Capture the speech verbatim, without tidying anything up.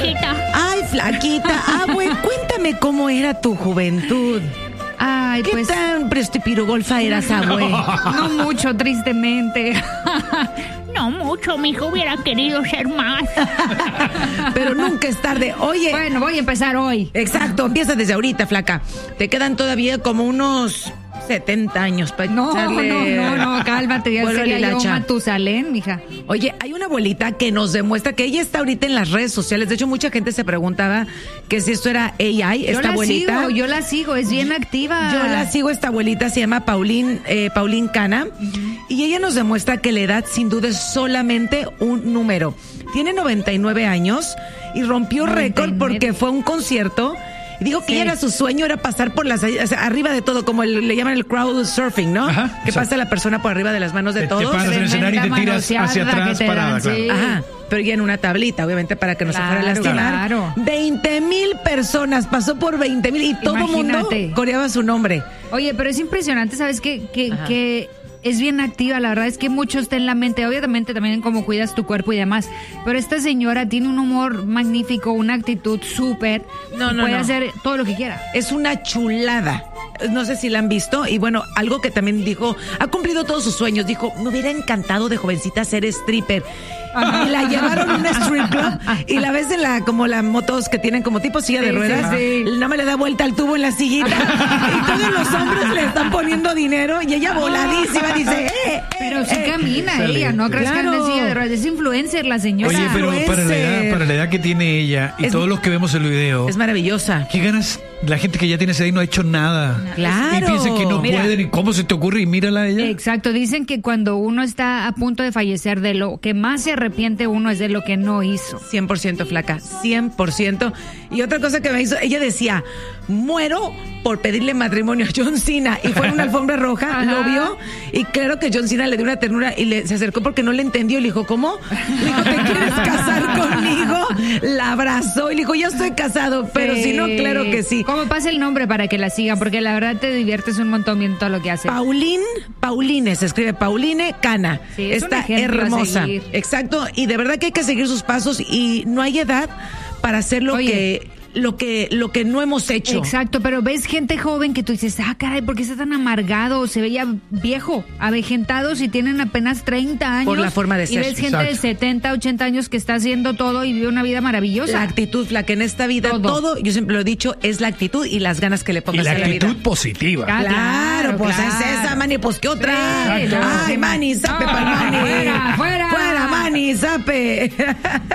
viejita. Ay, flaquita. Ah, bueno, cuéntame cómo era tu juventud. Ay, ¿Qué pues... tan prestipirugolfa eras, abue? No mucho, tristemente. No mucho, mijo, hubiera querido ser más. Pero nunca es tarde. Oye. Bueno, voy a empezar hoy. Exacto, empieza desde ahorita, flaca. Te quedan todavía como unos setenta años para No, echarle... no, no, no, cálmate, ya vuelo a sería yo lilacha. Matusalén, mija. Oye, hay una abuelita que nos demuestra que ella está ahorita en las redes sociales. De hecho, mucha gente se preguntaba que si esto era A I, Yo esta la abuelita. sigo, yo la sigo, es bien activa. Yo la sigo, esta abuelita se llama Pauline, eh, Pauline Cana, uh-huh. Y ella nos demuestra que la edad sin duda es solamente un número. Tiene noventa y nueve años y rompió récord porque fue a un concierto. Y dijo que sí. Ya era su sueño, era pasar por las, o sea, arriba de todo, como el, le llaman el crowd surfing, ¿no? Ajá, que pasa la persona por arriba de las manos de te, todos. Te paras en el escenario y te tiras hacia atrás parada, dan, claro. Sí. Ajá, pero ya en una tablita, obviamente, para que no claro, se fuera a lastimar. Claro. veinte mil personas, pasó por veinte mil y todo el mundo coreaba su nombre. Oye, pero es impresionante, ¿sabes qué? Que, que es bien activa, la verdad es que mucho está en la mente, obviamente también en cómo cuidas tu cuerpo y demás, pero esta señora tiene un humor magnífico, una actitud súper, no, no, puede no. hacer todo lo que quiera. Es una chulada. No sé si la han visto. Y bueno, algo que también dijo, ha cumplido todos sus sueños. Dijo, me hubiera encantado de jovencita ser stripper. Ajá. Y la llevaron a un strip club y la ves en la, como las motos que tienen como tipo silla de sí, ruedas. Sí, sí. No me le da vuelta al tubo en la sillita. Y todos los hombres le están poniendo dinero y ella voladísima dice, eh, eh pero sí eh, camina eh, ella, no crees claro. que anda en silla de ruedas. Es influencer la señora. Oye, pero para la edad, para la edad que tiene ella y es, todos los que vemos el video. Es maravillosa. ¿Qué ganas? La gente que ya tiene esa edad y no ha hecho nada. Claro. Y piensa que no Mira, pueden. ¿Y cómo se te ocurre? Y mírala a ella. Exacto. Dicen que cuando uno está a punto de fallecer, de lo que más se arrepiente uno es de lo que no hizo. cien por ciento flaca. cien por ciento. Y otra cosa que me hizo, ella decía, muero por pedirle matrimonio a John Cena. Y fue en una alfombra roja, ajá. Lo vio. Y claro que John Cena le dio una ternura y le, se acercó porque no le entendió. Le dijo, ¿cómo? Le dijo, ¿te quieres casar conmigo? La abrazó y le dijo, ya estoy casado. Pero sí. Si no, claro que sí. ¿Cómo pasa el nombre para que la sigan? Porque la verdad te diviertes un montón viendo todo lo que hace. Pauline, Pauline, se escribe Pauline Cana. Sí, es está hermosa. Exacto. Y de verdad que hay que seguir sus pasos y no hay edad para hacer lo Oye, que... lo que lo que no hemos hecho. Exacto, pero ves gente joven que tú dices, ah, caray, ¿por qué está tan amargado? Se veía viejo, avejentado, si tienen apenas treinta años. Por la forma de ser. Y ves gente Exacto. de setenta, ochenta años que está haciendo todo y vive una vida maravillosa. La actitud, la que en esta vida todo, todo yo siempre lo he dicho, es la actitud y las ganas que le pongas a la vida. Y la actitud positiva. Claro, claro pues claro. Es esa, Manny, pues ¿qué otra? Sí, Ay, Manny, zape para Manny. Fuera, fuera. Fuera, Manny, zape.